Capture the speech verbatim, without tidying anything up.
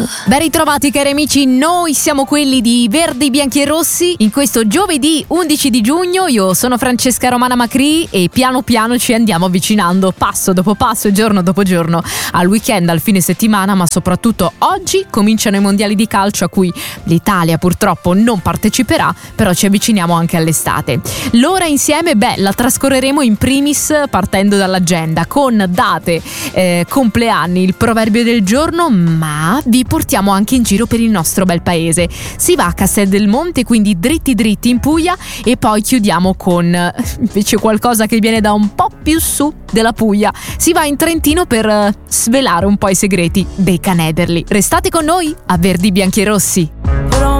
Ben ritrovati cari amici, noi siamo quelli di Verdi, Bianchi e Rossi. In questo giovedì undici di giugno io sono Francesca Romana Macri e piano piano ci andiamo avvicinando passo dopo passo e giorno dopo giorno al weekend, al fine settimana, ma soprattutto oggi cominciano i mondiali di calcio a cui l'Italia purtroppo non parteciperà, però ci avviciniamo anche all'estate. L'ora insieme, beh, la trascorreremo in primis partendo dall'agenda con date, eh, compleanni, il proverbio del giorno, ma vi portiamo anche in giro per il nostro bel paese. Si va a Castel del Monte, quindi dritti dritti in Puglia, e poi chiudiamo con eh, invece qualcosa che viene da un po' più su della Puglia. Si va in Trentino per eh, svelare un po' i segreti dei Canederli. Restate con noi a Verdi, Bianchi e Rossi.